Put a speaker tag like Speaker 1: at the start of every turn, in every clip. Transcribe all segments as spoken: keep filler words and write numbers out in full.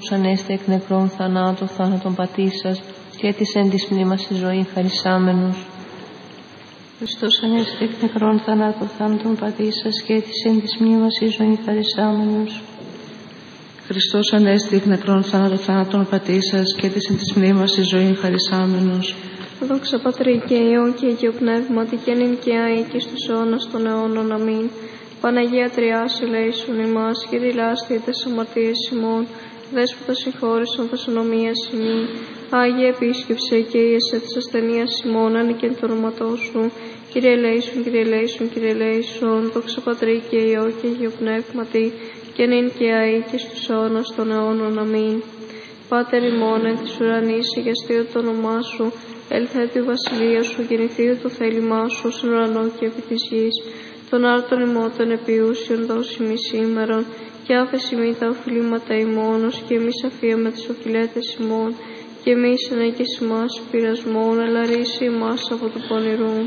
Speaker 1: Χριστός ανέστη εκ νεκρών θανάτων, θάνατον πατήσας, και της εν της μνήμας η ζωή χαρισάμενος.
Speaker 2: Χριστός ανέστη εκ νεκρών θανάτων, θάνατον πατήσας, και της εν της μνήμας η ζωή χαρισάμενος.
Speaker 3: Χριστός ανέστη εκ νεκρών θάνατον, θάνατον πατήσας, και της εν της μνήμας η ζωή χαρισάμενος.
Speaker 4: Δόξα Πατρί και Υιό και Αγίο Πνεύματι, και νυν και αεί και στους αιώνας των αιώνων. Αμήν. Παναγία Τριάς, ελέησον ημάς, Κύριε λάστη τες αμαρτίες ημών, Δέσποτα συγχώρησον τας ανομίας ημί. Άγιε επίσκεψε και ίεσε της ασθενείας ημών, ανήκεν το όνοματό σου. Κύριε ελέησον, Κύριε ελέησον, Κύριε ελέησον. Δόξα Πατρί και Υιό και Αγίο Πνεύματι, και νυν και αεί και στους αιώνας των αιώνων. Αμήν. Πάτερ ημών εν της ουρανής, αγιαστειο το όνομά σου, ελθέτω η βασιλεία σου, γεννηθειο το θέλημά σου, στον ουρανό και επί της γης. Τον άρτον ημών των επιούσιων δώσει μη σήμερον, και άφεση μη τα οφειλήματα ημώνος, και εμείς αφίαμε τις οφειλέτες ημών, και εμείς ενέκες ημάς πειρασμών, αλλά ρίση ημάς από του πονηρού.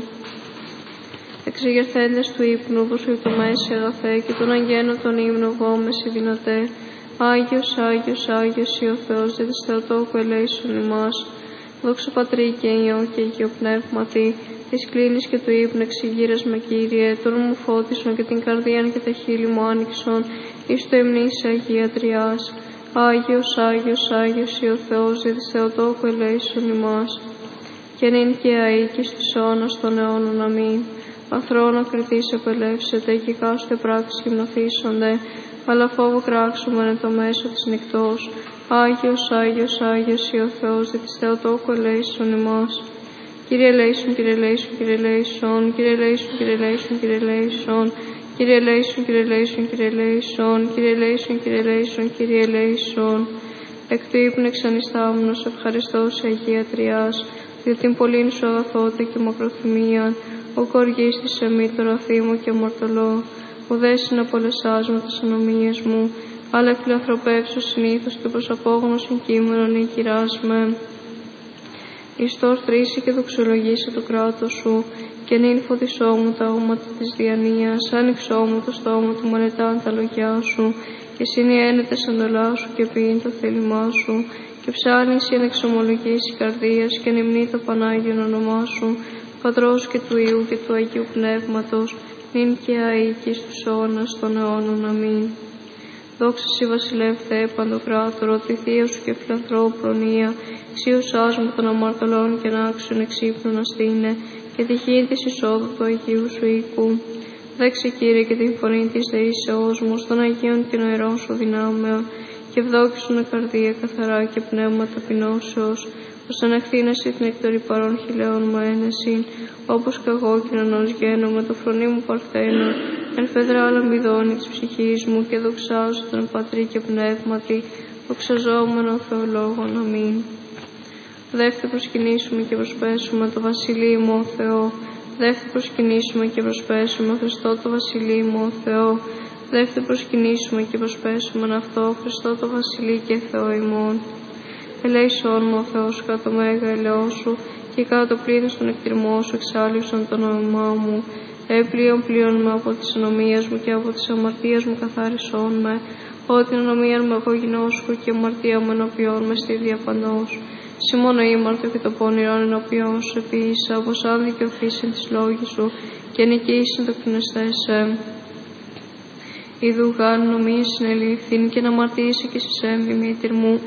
Speaker 4: Εξεγερθέντες του ύπνου, προσφυλτωμέσαι αγαθέ, και τον αγγένο τον ύμνο γόμεση δυνατέ. Άγιος, Άγιος, Άγιος, ή ο Θεός, δι' της Θεοτόκου ελέησον ημάς. Δόξα Πατρί και Υιό και Αγίο Πνεύματι, της κλίνης και του ύπνου εξηγήρας με Κύριε, τον μου φώτισον και την καρδίαν και τα χείλη μου άνοιξον, εις το υμνήσι Αγία Τριάς. Άγιος, Άγιος, Άγιος, ή ο Θεός, δι' της Θεοτόκου ελέησον ημάς. Και νυν και αεί και στους αιώνας των αιώνων. Αμήν. Ανθρώπων κριτής απελεύσετε, και κάστοτε πράξεις γυμνοθήσονται, αλλά φόβο κράξουμε εν το μέσο της νυχτός. Άγιος, Άγιος, Άγιος, ή ο Θεός, δι' της Θεοτόκου ελέησον ημάς. Κύριε ελέησον, Κύριε ελέησον, Κύριε ελέησον, Κύριε ελέησον, Κύριε ελέησον, Κύριε ελέησον, Κύριε ελέησον, Κύριε ελέησον, Κύριε ελέησον, Κύριε ελέησον, Κύριε ελέησον, Κύριε ελέησον. Εκ του ύπνου εξανιστάμενος, ευχαριστώ σε Αγία Τριάς, για την πολλήν σου αγαθότητα και μακροθυμία, ο κοργής της εμή το ραθήμο και αμαρτωλό, ουδέ συναπολεσάς με τις ανομίες μου, αλλά φιλανθρωπεύσου συνήθως και προς απόγνωσιν κείμενον ή κυράσμε. Ιστός τρίσι και δοξολογήσε το κράτος σου, και νυν φωτισό μου τα όματα της διανοίας, άνοιξό μου το στόμα του μελετάν τα λογιά σου, και συνιένεται σαντολά σου και ποιήν το θέλημά σου, και ψάνεις εν εξομολογήσει καρδίας, και νυμνεί το Πανάγιον όνομά σου, Πατρός και του Υιού και του Αγίου Πνεύματος, νυν και αεί και στους αιώνας των αιώνων. Αμήν. Δόξα Συ Βασιλεύ Θεέ Παντοκράτορο, τη θεία σου και φιλανθρώπου προνοία, εξίωσάς μου των αμαρτωλών και ανάξιων εξύπνων αστήνε, και τυχήν της εισόδου του Αγίου σου οίκου. Δέξε Κύριε και την φωνή της δεήσεώς μου, στον Αγίον και νοερών σου δυνάμεων, και ευδόκησον η καρδία καθαρά και πνεύμα ταπεινώσεως, ώστε να εχθήνεσαι την εκτορή παρών χιλέων μου ένεση, όπως κι εγώ κοινωνός γένω με το φρονί μου παρθένω, εν φεδρά λαμπιδώνει της ψυχής μου, και δοξάζω τον Πατρί και Πνεύματι, δοξαζόμενο Θεολόγων. Αμήν. Δεύτε προσκυνήσουμε και προσπέσουμε το Βασιλείο ο Θεό, δεύτε προσκυνήσουμε και προσπέσουμε Χριστό το Βασιλείο ο Θεό, δεύτε προσκυνήσουμε και προσπέσουμε αυτό Χριστό το Βασιλεί και Θεό ημών. Ελέησόν μου ο Θεός κατά το μέγα ελαιό σου, και κατά το πλήνος των εκτιρμών σου εξάλληψον το όνομά μου. Έπλειον πλείον με από τις ανομίες μου, και από τις αμαρτίες μου καθάρισόν με, ότι ανομία μου εγώ γινώσκω, και αμαρτία μου ενωπιών με στη διαπαντός. Σιμώνο ήμαρτο και το πόνηρον ενωπιών σου επίησα, όπως αν δικαιωθήσιν της λόγης σου, και νικήσιν το κτηνεστέσαι. Ιδού γάν νομίες συνελήφθην, και να αμαρτήσει και στις έμβη μήτηρ μου.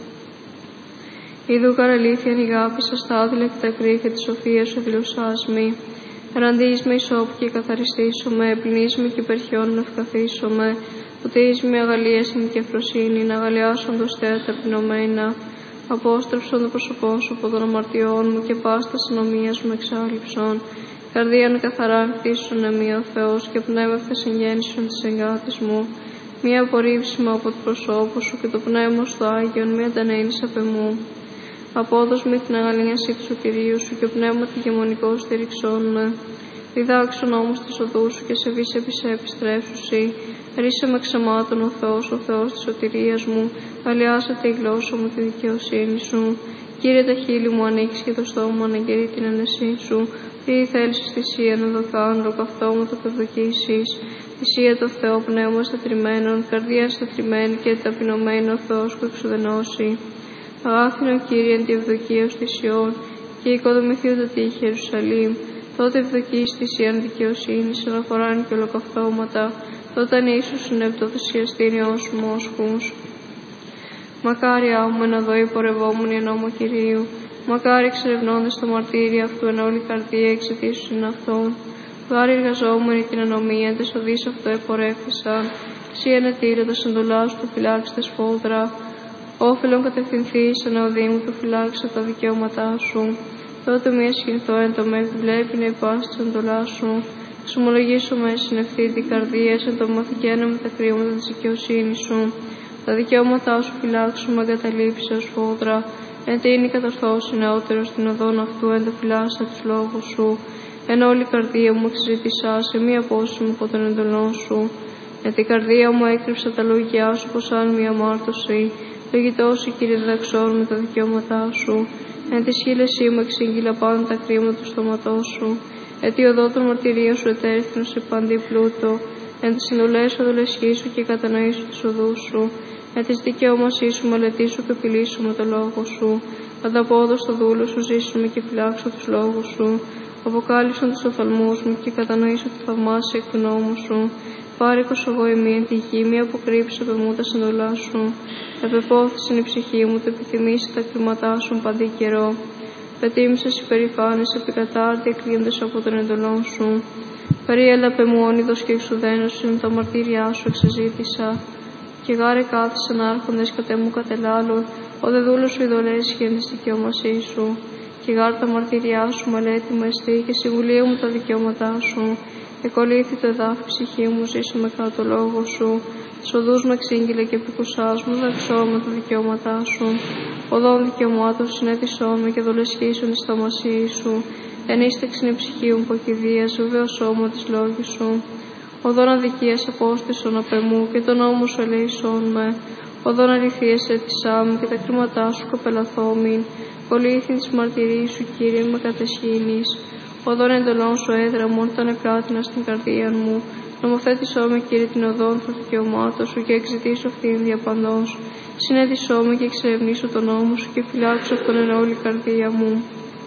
Speaker 4: Ιδού γάρ αλήθειαν ηγάπησα στα άδειλα και τα κρίχια της σοφίας σου δηλωσάς μη. Ραντείς με ισόπου και καθαριστήσομαι, πλυνείς με και υπερχιών με ευκαθίσομαι, ποτίζεις με αγαλίασιν και αφροσύνη, να αγαλιάσουν το στέα ταπεινωμένα. Απόστρεψον το πρόσωπό σου από των αμαρτιών μου, και πάστα συνομίας μου εξάλληψον. Καρδίαν καθαράν κτίσουν εμεί ο Θεός, και πνεύμευθε συγγέννησον της εγκάτης μου. Μία απορρίψιμα από το προσώπου σου, και το πνεύμα στο Άγιον μη αντανένεις απ' εμού. Απόδος με την αγαλίαση του σωτηρίου σου, και ο πνεύμα τη γεμονικό στηριξών με. Διδάξουν όμως τις οδούς σου, και σε βείς επισέ επιστρέψουσι. Ρίσε με ξεμάτων ο Θεός, ο Θεός της σωτηρίας μου, αλλιάσατε η γλώσσα μου τη δικαιοσύνη σου. Κύριε, τα χείλη μου ανοίξει, και το στόμα μου αναγγελεί την ανεσή σου. Τι θέλεις στη θυσία να δοκάνω, ροκαυτό μου το ευδοκίσεις. Θυσία το Θεό πνεύμα στατριμμένον, καρδία στατριμμένη και ταπεινωμένη ο Θεός που εξουδενώσει. Αγάθινο Κύριε εν τη ευδοκία θυσιών και οικοδομηθεί το τύχη Ιερουσαλήμ. Τότε ευδοκείς θυσίαν δικαιοσύνης, αναφοράν και ολοκαυτώματα, τότε αν Ιησούς συνέπτω θυσιαστήριον σου μόσχους. Μακάρι άουμεν να δω υπορευόμουν εν νόμο Κυρίου, μακάρι εξερευνώντες το μαρτύριο αυτού εν όλη καρδία εξαιτήσου είναι αυτόν. Γάρι εργαζόμενοι την ανομία, τες οδείς αυτό επορεύθησαν, σύ ενετήρετος εντολάς του φυλάξτε σφόδρα, όφελον κατευθυνθείς εν οδήμου του φυλάξτε τα δικαιώματά σου. Τότε μη ασχυνθώ εν το μέγ βλέπει να υπάστη της εντολάς σου, εξομολογήσω με συνευθύ την καρδία σε το μαθηκένα με τα κρύωματα της δικαιοσύνης σου. Τα δικαιώματά σου φυλάξου με εγκαταλείψει ως φόδρα, εν τίνη κατορθώσει νεότερος την οδόν αυτού, εν το φυλάσσα τους λόγους σου. Εν όλη η καρδία μου εξεζήτησα σε μία απόσυμη από τον εντολών σου. Εν την καρδία μου έκρυψα τα λόγια σου πως αν μία αμάρτωση. Λογητώσει, Κύριε, διδαξών με τα δικαιώματά σου. Εν τη σχήλεσή μου εξήγηλα πάνω τα κρίματα του στόματός σου. Εν τη οδό των μαρτυρίων σου ετέρθυνο σε παντή πλούτο. Εν τις συντολές οδολεσχήσου και κατανοήσου τους οδούς σου. Εν τις δικαιώμασή σου μελετήσου και επιλύσου με το λόγο σου. Ανταπόδω στο δούλο σου ζήσουμε και φυλάξω τους λόγους σου. Αποκάλυψαν τους οφθαλμούς μου και κατανοήσω τη θαυμάσια εκ του νόμου σου. Πάρικος εγώ εμεί εν τη γη, μη αποκρύψει από μου τα συντολά σου. Επεπόθησε η ψυχή μου, το επιθυμήσει τα κρυματά σου παντή καιρό. Πετίμησες υπερηφάνες, επικατάρτη εκλείοντες από τον εντολών σου. Περίελαπε μου όνειδος και εξουδένωση, με τα μαρτύριά σου εξεζήτησα. Και γάρε κάθισαν άρχοντες κατ' εμού κατελάλουν, ο δε δούλος σου ειδωλές και εν της δικαιώμασή σου. Και γάρ τα μαρτύριά σου μελέτη με εστί και συμβουλία μου τα δικαιώματά σου. Εκολύθη το εδάφη ψυχή μου, ζήσω με κάτω λόγο σου. Τις οδούς με εξήγηλε και επικουσάς μου, δεξώ με τα δικαιώματά σου. Οδόν δικαιωμάτων συνέτησό με και δολεσχίσουν τη σταμασίη σου. Ενίστεξιν η ψυχή μου ποκηδίας, βεβαίως όμω της λόγη σου. Οδόν αδικίας απόστησον απ' εμού και τον νόμο σου ελέησόν με. Οδόν αληθείας έτησά μου και τα κρίματά σου κοπελαθόμην. Κολύθιν της μαρτυρίας σου, Κύριε, με κατεσχήνεις. Οδόν εντολών σου έδρα μου, όταν επράττυνα στην καρδία μου. Νομοθέτησό με, Κύριε, την οδόν των δικαιωμάτων σου και εξητήσω αυτήν διαπαντός. Συνέτησό με και εξερευνήσω τον νόμο σου και φυλάξω αυτόν εν όλη η καρδία μου.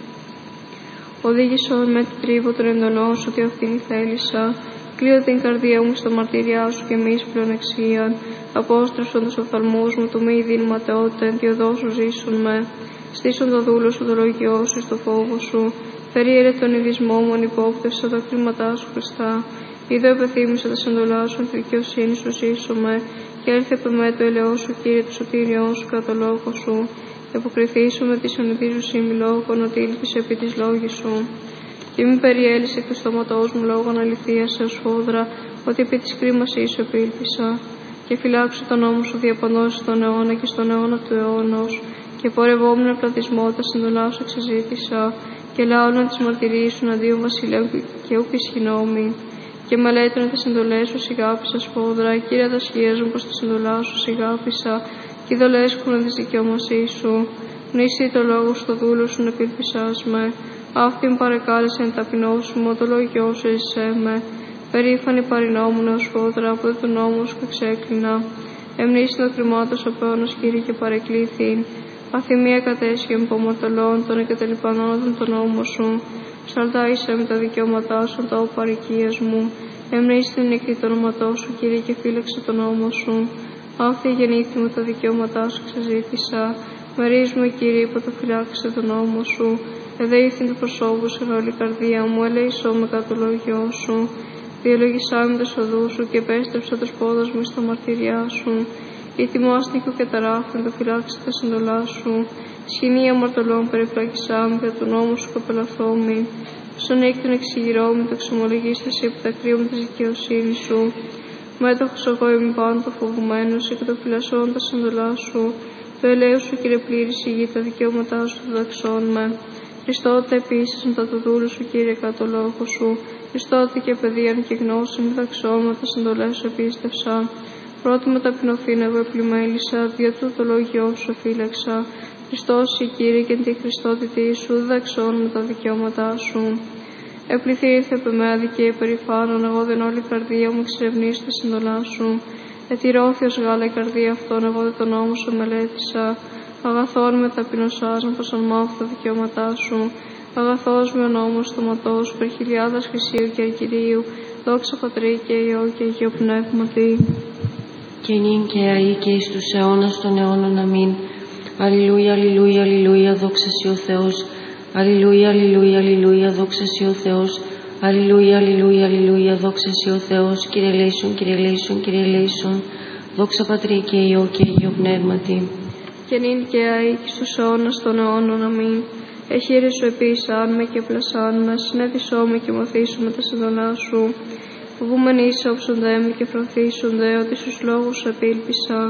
Speaker 4: Οδήγησόν με την τρίβο των εντολών σου, ότι αυτήν θέλησα. Κλείω την καρδία μου στα μαρτύριά σου και μη εις πλεονεξίαν. Απόστρεψον τους οφθαλμούς μου, του μη δίνει ματαιότητα, εν τη οδό σου ζήσουν με. Στήσον το δούλο σου, το λογιό σου, στο φόβο σου. Περίερε τον ειδισμό μου, ανυπόπτευσα τα κρίματά σου, Χριστά. Είδω επεθύμησα τα συντολά σου, τη δικαιοσύνη σου ζήσομαι. Και έλθε επ' εμέ το ελαιό σου, Κύριε, το σωτήριό σου, κατά λόγο σου. Και αποκριθήσω με τη συνειδήσου ημι λόγων, ότι ήλπισε επί της λόγης σου. Και μη περιέλυσε εκ του στόματός μου λόγων αληθείας σε σφόδρα, ότι επί της κρίμασής σου επήλπισα. Και φυλάξω τον νόμο σου διαπαντός στον αιώνα και στον αιώνα του αιώνος. Και πορευόμουν πλατισμό τα συντολά σου εξεζήτησα. Και λάωνα τις μαρτυρίες σου αντίον βασιλέου και ουκ ισχυνόμη. Και μελέτωνα τις συντολές σου σιγάπησα σφόδρα. Κύριε, δασχίας μου προς τα συντολά σου σιγάπησα. Και δολέσκουν της δικαιωμασής σου. Νήσι το λόγο στο δούλο σου να επήλπισάς με. Αυτήν παρεκάλεσε εν ταπεινώσιμο, το λόγιο σου εισέ με. Περήφανη παρεινόμουν ως φόδρα, από το νόμο σου εξέκλεινα. Εμνήσιν το κρυμάτος απέωνος, Κύριε, και παρεκλήθην. Αθυμία κατέσχεν πομορταλών, των εγκατελειπανόντων τον νόμο σου. Ψαλτάισε με τα δικαιώματά σου, τα οπαρικίας μου. Εμνήσιν την νεκρή το όνοματό σου, Κύριε, και φύλαξε τον νόμο σου. Αυτή γεννήθη με τα δικαιώματά σου ξεζήτησα. Μερίζουμε, Κύριε, υπό το φυλάξε τον νόμο σου. Εδέηθην του προσώπου σε όλη η καρδία μου, ελέησό με κάτω λόγιό σου. Διαλογισά με τους οδούς σου και επέστρεψα τους πόδους μου στα μαρτυριά σου. Η τιμάστικο και ταράφιν το φυλάξε τα συντολά σου. Σχοινή αμαρτωλών περιφράκησά με για του νόμου σου κοπελαθόμη. Στον έκτον εξηγηρώ με το εξομολογίσταση επί τα κρύωμα της δικαιοσύνης σου. Μέτοχος εγώ είμαι πάνω το φοβουμένος και το φυλασσόν τα συντολά σου. Το ελέος σου, Κύριε, πλήρηση γη, τα δικαιώματά σου διδαξών με. Χριστότε επίσης μετά το δούλο σου, Κύριε, κάτω λόγο σου. Χριστότε και παιδείαν και γνώση διδαξών με τα συντολές σου επίστευσα. Πρώτη με ταπεινωθήν εγώ επλημέλησα, δια του το λόγιό σου φύλαξα. Χριστός η Κύριε και τη Χριστότητή σου διδαξών με τα δικαιώματά σου. Επληθύνθη επ' εμέ αδικία υπερηφάνων, εγώ δεν όλη η καρδία μου εξερευνήσω τα σύντολά σου. Ετηρώθιος γάλα η καρδία αυτών, εγώ δεν τον νόμο σου μελέτησα. Αγαθόν με ταπεινωσάς μου, προσαρμόφω τα δικαιώματά σου. Αγαθός με ο νόμος στοματός σου, περχιλιάδας χρυσίου και αργυρίου. Δόξα Πατρί και Υιό και Αγίο Πνεύματι.
Speaker 1: Και νυν και αεί και εις τους αιώνας των αιώνων. Αμήν. Αλληλούια, αλληλούια, αλληλούια, δόξα σοι ο Θεός. Αλληλούια, αλληλούια, αλληλούια, δόξα σοι ο Θεός. Αλληλούια, αλληλούια, αλληλούια, δόξα σοι ο Θεός. Κύριε ελέησον, Κύριε ελέησον, Κύριε ελέησον. Δόξα Πατρί και Υιό και Αγίο Πνεύματι.
Speaker 4: Και νυν και αεί και στους αιώνας των αιώνων. Αμήν. Εχείρε σου επίησαν με και πλασάν με, συνέδισό με και μαθήσουμε τα σύντολά σου. Φοβούμενοι όψονται με και φρονθήσονται, ότι στους λόγους σου επήλπισα.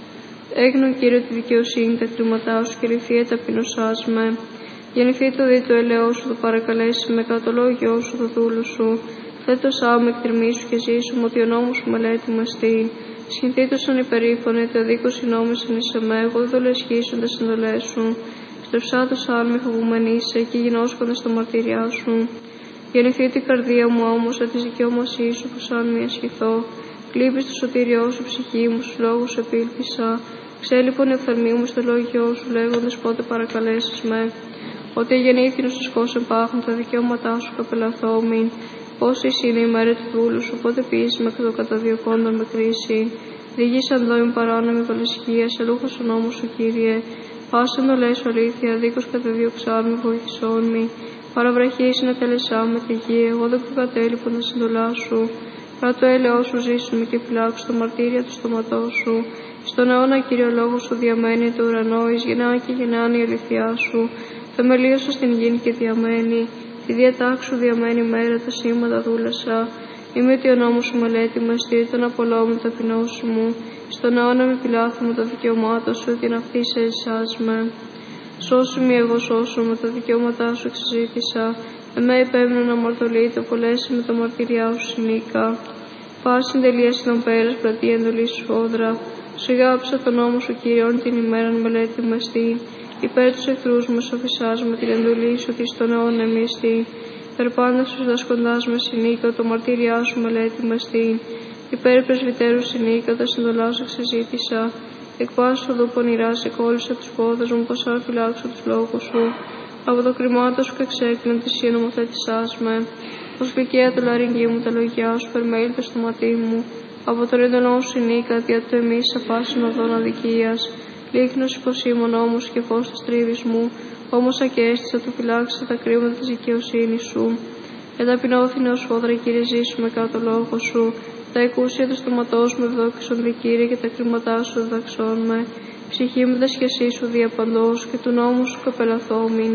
Speaker 4: Έγνω, Κύριε, τη δικαιοσύνη τα κτήματά σου και ρηθείε ταπεινωσάς με. Γεννηθεί το δι' το ελαιό σου, το παρακαλέσει με, κατά το λόγιο σου, το δούλο σου. Θέτω σάμε εκτριμήσου και ζήσουμε, ότι ο νόμος σου μελέτη μου εστί. Σχηνθήτωσαν υπερήφωνοι, το δίκος συνόμησαν εις εμέ, εγώ δεν δολεσχίσουν τα συντολές σου. Στρεψάτωσαν με φοβουμενήσε και γινώσκονται στα μαρτυριά σου. Γεννηθεί την καρδία μου όμως, at της δικαιώμασής σου, πως αν μη ασχηθώ. Κλείπεις το σωτήριό σου, ψυχή μου, στους λόγους επήλπισα. Ξέλιπον η οφθαλμή μου στο λόγιο σου, λέγοντας πότε παρακαλέσεις με. Ότι γεννήθη ο σουσκός εμπάχουν τα δικαιώματά σου καπελαθόμην. Πόσοι είναι η μέρα του δούλου σου, πότε ποιήσει με το καταδιωκόντων με κρίση. Διηγήσαν δόημη παράνομη βολεσχία, σε λούχος ο νόμος σου, Κύριε. Πάσαν το λες αλήθεια, δίκος καταδιωξάν με βοηθησόν μη. Παραβραχής να τελεσά με τη γη, εγώ δεν προκατέλειπω να συντολά σου. Παρά το έλεό σου ζήσουμε και φυλάξου τα μαρτύρια του στόματός σου. Στον αιώνα, Κύριο, λόγο σου διαμένει το ουρανό, εις γεννά και γεννάνε η αληθειά σου. Θεμελίωσα στην γη και διαμένει. Τη διατάξου διαμένη μέρα τα σήματα δούλασα. Είμαι ότι ο νόμος σου μελέτη με εστί, τον απολώ μου ταπεινώσου μου. Στον αιώνα με πειλάθου μου τα δικαιωμάτα σου, την αυτή σε εσάς με. Σώσου μη εγώ σώσου με τα δικαιώματά σου εξεζήτησα. Εμέ υπέμεινο να αμαρτωλεί, το πολέσει με τα μαρτυριά σου συνήκα. Πάρ συντελεία των πέρας, πλατεία εντολή σου φόδρα. Σου γάψα τον νόμο σου, Κύριον, την ημέρα μελέτη με εστί. Υπέρ τους εχθρούς μου σοφισάς με την εντολή σου, ότι στον αιώνα μη εστί. Περπάντα σου δασκοντάς με συνήκα, το μαρτυριά σου μελέτη με εστί. Υπέρ πρεσβυτέρου συνήκα, τα συντολά σου εξεζήτησα. Εκ πάσου οδού πονηρά σε κόλλησα τους πόδες μου, πως αν φυλάξω τους λόγους σου. Από το κρυμάτο σου εξέκλεινε τη σύνομο θέτησάς με. Ως γλυκαία το λαρυγγί μου τα λογιά σου, περμέλει το στοματί μου. Από τον έντονό σου συνήκα, δια το εμείς σε πάσιν οδόν αδικίας. Λίχνος υποσήμων όμως και φως της τρίβης μου, όμως ακέστησα του φυλάξα τα κρίματα της δικαιοσύνης σου. Εταπεινώθηνε ως φόδρα, Κύριε, ζήσουμε κάτω λόγο σου. Τα εκούσια του στοματός μου ευδόξονται, Κύριε, και τα κρίματά σου διδαξών με. Ψυχή μου τα σχεσί σου διαπαντός και του νόμου σου καπελαθόμην.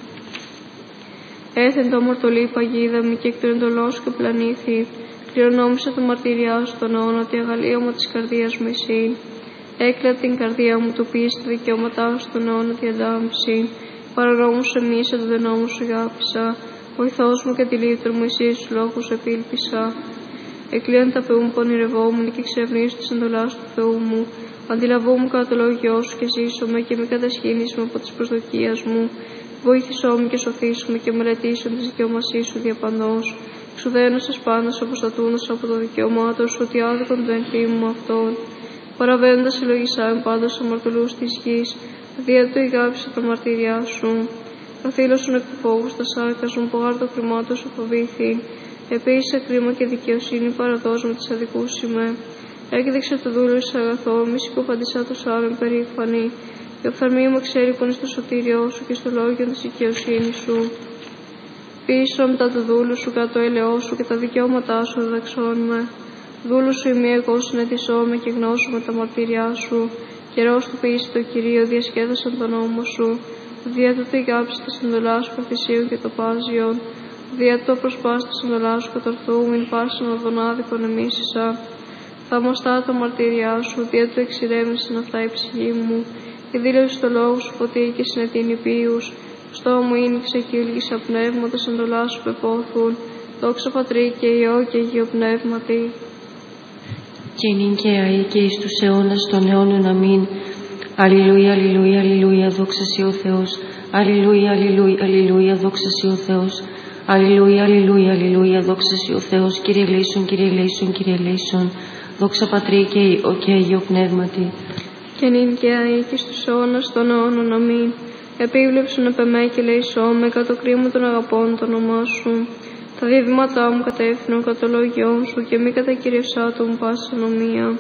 Speaker 4: Έθεν το αμαρτωλή παγίδα μου και εκ του εντολός σου καπλανήθη. Κληρονόμησα το μαρτυριά σου τον αιώνα, ότι αγαλίωμα της καρδίας μου εσύ. Έκλα την καρδία μου, του ποιείς τα δικαιώματά σου τον αιώνα τη αντάμψη. Παρανόμου σε μίσα, το νόμο σου αγάπησα. Βοηθός μου και τη λύτρω μου, εσύ στους λόγους επήλπισα. Εκλείαν τα Θεού μου πονηρευόμουν και εξευνήσω τη εντολά του Θεού μου. Αντιλαβόμουν κατά το λόγιο σου και ζήσομαι και με κατασχήνεις από τις προσδοκίες μου. Βοήθησό μου και σωθήσουμε και μελετήσω τη δικαιωμασή σου διαπαντός. Ξουδένωσες πάνω σου, αποστατούνος από το δικαιωμάτο σου, ότι άδικον το ενθύμου μου αυτόν. Παραβαίνοντας συλλογισά πάντως αμαρτωλούς της γης, δια του ηγάψε τα μαρτυριά σου. Καθήλωσον εκ του φόβου στα σάρκα σου, που γάρ το κρυμάτο σου φοβήθη. Επίσης κρίμα και δικαιοσύνη παραδός με τις αδικούς είμαι. Έκδειξε το δούλο εις αγαθό, μη συκοφαντισά τους άλλων περήφανοι. Η οφθαλμή μου εξέλιπον στο σωτήριό σου και στο λόγιο της δικαιοσύνης σου. Πίσω μετά το δούλου σου, κάτω έλεό σου και τα δικαιώματά σου διδαξών με. Δούλου σου ημί εγώ συνετισώ με και γνώσου με τα μαρτυριά σου. Καιρός του ποιήσει το Κυρίο, διασκέδασαν τον νόμο σου. Δια του τη γάψη τη εντολά σου προφησίων και το πάζιον. Δια το προσπάσει τη εντολά σου κατορθού, μην πάρσον οδον άδικον εμίσησα. Θαυμαστά τα μαρτυριά σου, δια του εξηρέμησαν αυτά η ψυχή μου. Και δήλωσε το λόγο σου φωτί και συνετείνει ποιούς. Στο μου είναι ξεκύλγησα πνεύματα, εντολά σου πεπόθουν. Δόξα Πατρί και Υιό και Αγίο Πνεύματι.
Speaker 1: Και νυν και αεί και εις τους αιώνας των αιώνων. Αμήν. Αλληλούια, αλληλούια, αλληλούια, δόξα σοι ο Θεός. Αλληλούια, αλληλούια, αλληλούια, δόξα σοι ο Θεός. Αλληλούια, αλληλούια, αλληλούια, δόξα Συ ο Θεός, Κύριε ελέησον, Κύριε ελέησον, Κύριε ελέησον, δόξα Πατρί και Υιό και Αγίο Πνεύματι.
Speaker 4: Και νυν και αεί και στους αιώνας των αιώνων, αμήν. Επίβλεψον επ' εμέ και ελέησόν με κατ' το κρίμα των αγαπών το όνομά Σου. Τα διαβήματά μου κατεύθυνον κατ' το λόγιόν Σου και μη κατακυριευσά το μου πάση ανομία.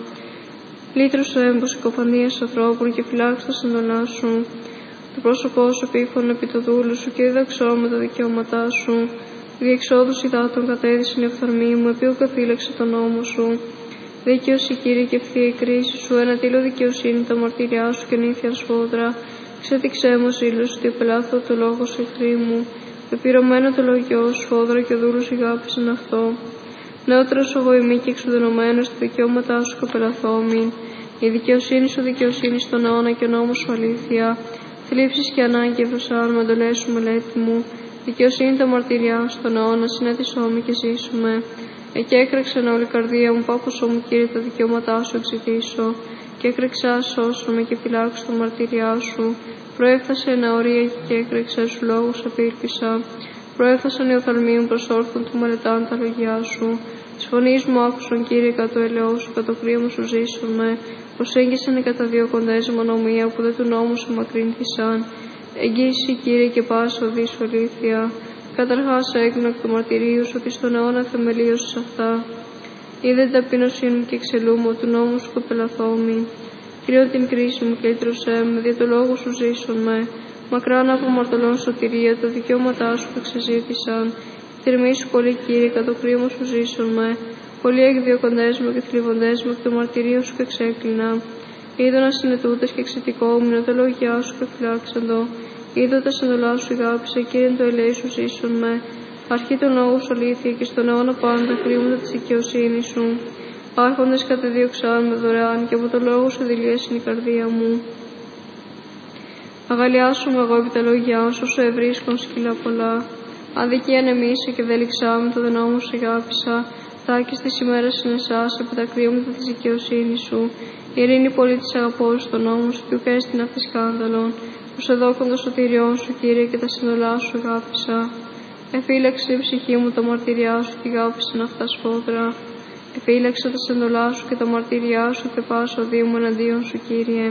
Speaker 4: Λύτρωσε έμπος συκοφαντίας ανθρώπων και φυλάξ' τα σύντολά Σου. Το πρόσωπό Σου επίφωνε επί το δούλου Σου και διδαξώ με τα δικαιώματά Σου. Διεξόδους υδάτων κατέδυσαν η οφθαλμή μου, επί ουκαθήλεξε τον νόμο Σου. Δίκαιος, Κύριε, και ευθεία η κρίση Σου, εναντίλω δικαιοσύνη τα μαρτυριά Σου και νύχια σφόδρα. Ξέτυξέ μου ζήλους ότι επελάθω το λόγο Σου εχθροί μου. Επιρωμένο το λόγιο Σου, σφόδρα και ο δούλος ηγάπησαν αυτό. Νεότερος εγώ ημί και εξουδενωμένος τα δικαιώματά Σου κοπελαθόμην. Η δικαιοσύνη Σου δικαιοσύνη στον αιώνα και ο νόμος Σου αλήθεια. Θλίψεις και ανάγκη ευρωσάν με εντολές Σου μελέτη μου. Δικαιοσύνη τα μαρτυριά στον αιώνα συνέτησόμη και ζήσουμε. Εκέκραξαν όλη η καρδία μου, πάπωσό μου, Κύριε, τα δικαιώματά Σου εξητήσω. Και έκρεξα, σώσω με και φυλάξω τα μαρτυριά Σου. Προέφτασε εναωρία και έκρεξα Σου λόγους απήλπισα. Προέφτασαν οι οφθαλμοί μου προς όρθον του μελετάν τα λόγια Σου. Της φωνής μου άκουσον, Κύριε, κατ' το ελαιό Σου, κατ' το κρίμα Σου ζήσον με. Προσέγγισαν οι κατά δύο κοντές μου ανομία που δεν του νόμου Σου μακρύνθησαν. Εγγύηση, Κύριε, και πάσα οδή Σου αλήθεια. Καταρχάς έγνω εκ του μαρτυρίου Σου ότι στον αιώνα θεμελίωσες αυτά. Είδε την ταπείνωσή μου και εξελούμαι του νόμου Σου κοπελαθόμη. Κρύον την κρίση μου και λύτρωσέ με, δια το λόγο Σου ζήσον με. Μακράν από μαρτωλών σωτηρία, τα δικαιώματά Σου εξεζήτησαν. Θερμή Σου πολύ, Κύριε, κατ' το κρίμα Σου ζήσον με. Πολλοί εκδιωκοντές μου και θλιβοντές μου εκ του μαρτυρίου Σου και εξέκλεινα. Είδω να συνετούτες και εξητικόμουν, τα λόγια Σου και φυλάξαντο. Είδω τα σεντολά Σου ηγάπησα, Κύριε, το ελέη Σου ζήσον με. Αρχή των λόγων Σου αλήθεια και στον αιώνα πάντα χρήματα της δικαιοσύνης Σου. Άρχοντες κατεδίωξαν με δωρεάν και από το λόγο Σου δηλίασαν η καρδία μου. Αγαλιάσουμε εγώ επί τα λόγια Σου, Σου ευρίσκον σκύλα πολλά. Αδικία ανεμίσα και δέληξά με το δενόμο Σου αγάπησα. Τάκης της ημέρας είναι εσάς επί τα κρίματα της δικαιοσύνης Σου. Η ειρήνη πολύ της αγαπώ στον νόμο Σου και ουκέστην αυτή σκάνδαλον. Προς εδόκον των σωτηριών Σου, Κύριε, και τα συνολά Σου αγάπησα. Εφύλαξε η ψυχή μου τα μαρτυριά Σου και αγάπησαν αυτά σφόδρα. Εφύλαξε τα σεντολά Σου και τα μαρτυριά Σου και πάσα οδή μου εναντίον Σου, Κύριε.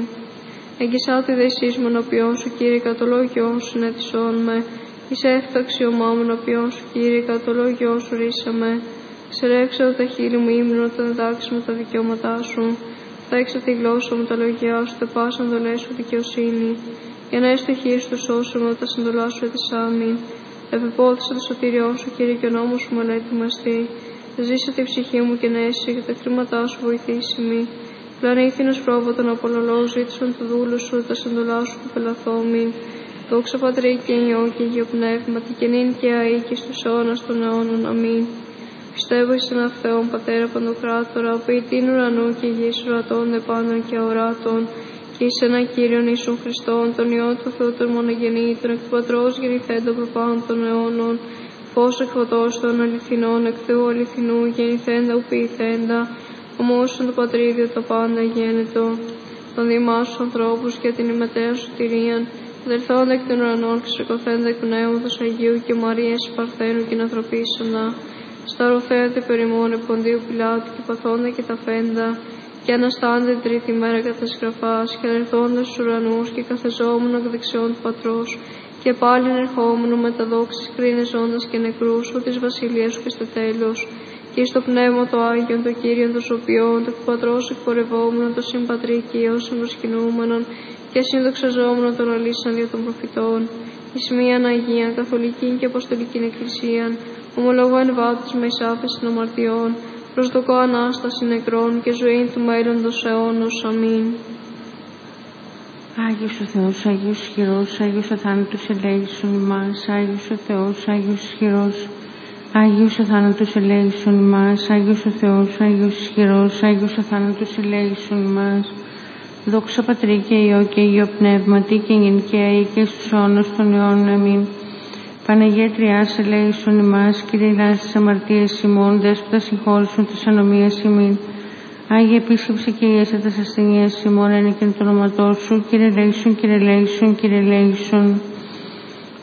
Speaker 4: Εγγισά τη δεσίς μου ενώπιον Σου, Κύριε, κατ' το λόγιόν Σου συνέτησόν με. Εις έφταξε ομά μου ενώπιον Σου, Κύριε, κατ' το λόγιόν Σου ρίσαμε. Ξερέξα τα χείλη μου ύμνο, τα διδάξει μου τα δικαιώματά Σου. Θα έξα τη γλώσσα μου τα λόγια Σου, τε πάσαν δολές Σου δικαιοσύνη. Για να έστω χείρι Σου σώσουμε, τα συντολά Σου ετισάμι. Επεπόθησα το σωτήριό Σου, Κύριε, και ο νόμος Σου μελέτη μου εστί. Ζήσε τη ψυχή μου και νέση, για τα χρήματά Σου βοηθήσιμη. Πλανήθινος πρόβατον απολολό, ζήτησον του δούλου Σου, τα συντολά Σου κοπελαθόμη. Δόξα Πατρί και Υιό και Αγίο Πνεύματι, και νυν και αεί και στους αιώνας των αιώνων. Αμήν. Πιστεύω εις έναν Θεόν Πατέρα Παντοκράτορα, ποιητήν ουρανού και γης ουρατών επάντων και αοράτων, και εις έναν Κύριον Ιησούν Χριστόν, τον Υιόν του Θεού των μονογεννήτων, εκ του Πατρός γεννηθέντων προπάντων των αιώνων, φως εκφωτός των αληθινών, εκ Θεού αληθινού, γεννηθέντα ουποιηθέντα, ομόσον το Πατρίδιο τα πάντα γένετο, των διημάσους ανθρώπους και την ημετέραν σωτηρίαν, αδελφόντα εκ των ουρανών και σηκωθέντα εκ Πνεύματος Αγίου και Μαρίας Παρθένου και ανθρωπίσανα, στα οροφέατε περιμών Ποντίου Πιλάτου και παθώντα και τα φέντα, και αναστάντε την τρίτη μέρα κατά σγραφάς, και ανερθώντας στους ουρανούς και καθεζόμενο εκ δεξιών του Πατρός, και πάλι ερχόμενο με τα δόξης κρίνε ζώντας και νεκρούς, ο της βασιλείας Σου και στο τέλος, και εις το πνεύμα το Άγιον, το Κύριον των σωπιών, το εκ Πατρός εκπορευόμενο, το συμπατρί και Υιός συμπροσκυνούμενον, και συνδοξαζόμενο τον αλήσαν δια των προφητών, εις μίαν Αγίαν, καθολική και αποστολική εκκλησίαν, ομολογώ εν βάθος με εισάφεση των αμαρτιών, προσδοκώ Ανάσταση νεκρών και ζωή του μέλλοντος αιώνος. Αμήν.
Speaker 3: Άγιος ο Θεός, Άγιος ισχυρός, Άγιος ο θάνατος ελέησον ημάς, Άγιος ο Θεός, Άγιος ισχυρός, Άγιος ο θάνατος ελέησον ημάς, Άγιος ο Θεός, Άγιος ισχυρός, Άγιος ο θάνατος ελέησον ημάς. Δόξα Πατρί και Υιό και Αγίο Πνεύματι, και νυν και αεί και στους αιώνας των αιώνων. Αμήν. Παναγία Τριάς ελέησον ημάς, Κύριε ηλάς τις αμαρτίες ημών, Δέσποτα συγχώρησον τις ανομίες ημίν. Άγιε επίσκεψε και ιέσε τας ασθενείας ημών, ένεκεν το όνοματό Σου, Κύριε ελέησον, Κύριε ελέησον, Κύριε ελέησον.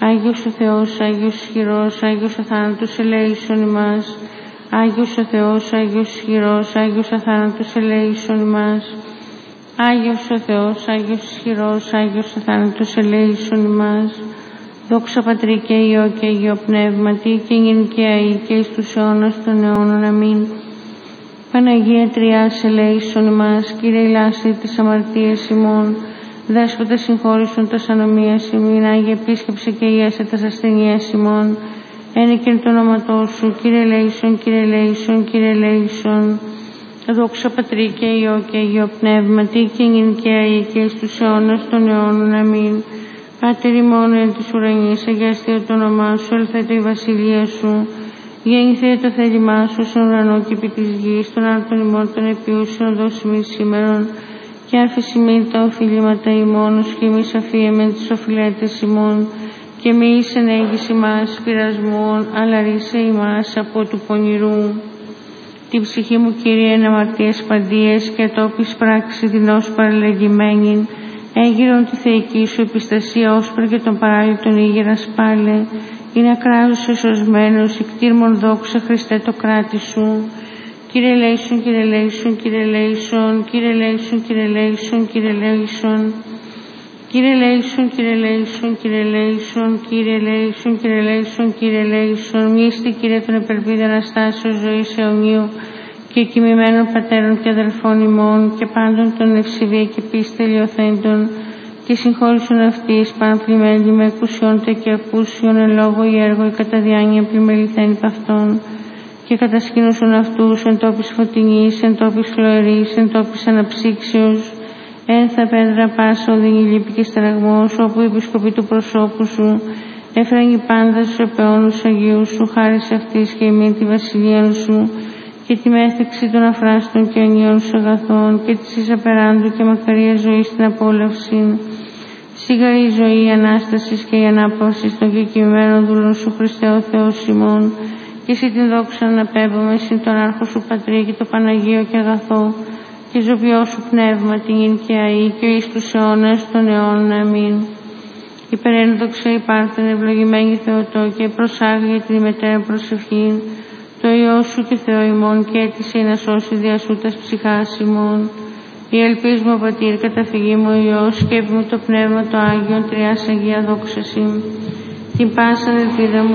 Speaker 3: Άγιος ο Θεός, Άγιος ισχυρός, Άγιος αθάνατος ελέησον ημάς. Άγιος ο Θεός, Άγιος ισχυρός, Άγιος αθάνατος ελέησον ημάς. Άγιος ο Θεός, Άγιος ισχυρός, Άγιος αθάνατος ελέησον ημάς. Δόξα Πατρί και Υιό και Υιό Πνεύματι, και νυν και αεί και εις τους αιώνας των αιώνων. Αμήν. Παναγία Τριάς ελέησον ημάς. Κύριε ηλάστη τις αμαρτίες ημών. Δέσποτα συγχώρησον τας ανομίας ημίν. Άγιε επίσκεψε και ιέσε τας ασθενείας ημών. Ένικεν το όνοματό σου. Κύριε ελέησον, Κύριε ελέησον, Κύριε ελέησον. Δόξα Πατρί και Υιό και Υιό Πνεύματι, και νυν και αεί και εις τους αιώνας των αιώνων. Αμήν. Πάτερ ημών εν της ουρανής, αγιαστεί το όνομά σου, ελθέτω η βασιλεία σου. Γέννηθε το θέλημά σου στον ουρανό και επί της γης, των άρτων ημών των επιούσεων δώσει μη σήμερον, και άρφης ημίν τα οφειλήματα ημών, ως και εμείς αφίεμεν τις οφειλέτες ημών, και μη εις ενέγγις ημάς πειρασμών, αλλά ρίσε ημάς από του πονηρού. Την ψυχή μου, Κύριε, εν αμαρτίες παντίες, και τόπις πράξη δεινός παρελεγημένην, έγειρον τη θεϊκή σου επιστασία, όσπρα και τον παράλυτον ήγερα σπάλε, είναι ακράζος εσωσμένος, ικτήρμον δόξα Χριστέ το κράτη σου. Κύριε ελέησον, Κύριε ελέησον, Κύριε ελέησον, Κύριε ελέησον, Κύριε ελέησον, Κύριε ελέησον. Κύριε ελέησον, Κύριε ελέησον, Κύριε ελέησον, Κύριε ελέησον, Κύριε ελέησον, Κύριε ελέησον. Μίστη, Κύριε, των επελπίδων Αναστάσεως ζωής αιωνίου, και κοιμημένων πατέρων και αδελφών ημών, και πάντων των ευσεβία και πίστη ελιοθέντων, και συγχώρησον αυτής πανπλημένοι με εκουσιόντε και ακούσιον εν λόγω ή έργο ή κατά διάνοια πλημεληθέν υπ' αυτών, και κατασκήνωσον αυτούς εν τόπης φωτεινής, εν τόπης φλοερής, εν τόπης αναψύξεως, ένθα πέντρα πάσα οδύνη λύπη και στραγμός, όπου η επισκοπή του προσώπου σου έφραγε πάντα στους επαιώνους Αγίους σου, χάρις αυτής και ημί τη βασιλεία σου, και τη μέθεξη των αφράστων και αιωνίων σου αγαθών, και της εις απεράντου και μακαρία ζωή στην απόλαυση. Σίγαρη η ζωή, η Ανάσταση και η ανάπαυση των κεκοιμημένων δούλων σου, Χριστέ ο Θεός ημών, και εσύ την δόξα να απέμπουμε συν τον Άρχο σου Πατρί και το Παναγίο και αγαθό, και ζωοποιό σου πνεύμα την ίν και αεί και εις τους αιώνας των αιώνων. Αμήν. Υπερένδοξα υπάρχον ευλογημένη Θεοτόκια, προσάγει την ημετέρα προσευχήν, το Υιό σου και Θεό ημών, και έτησε να σώσει δια σου τας ψυχάς ημών. Η ελπίς μου, Πατήρ, καταφυγή μου Υιός, σκέπη μου το Πνεύμα το Άγιον, Τριάς Αγία δόξαση. Την πάσαν ελπίδα μου